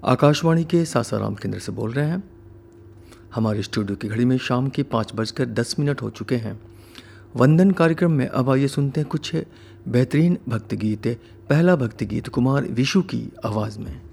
आकाशवाणी के सासाराम केंद्र से बोल रहे हैं। हमारे स्टूडियो की घड़ी में शाम के 5:10 हो चुके हैं। वंदन कार्यक्रम में अब आइए सुनते हैं कुछ बेहतरीन भक्ति गीत। पहला भक्ति गीत कुमार विशु की आवाज़ में।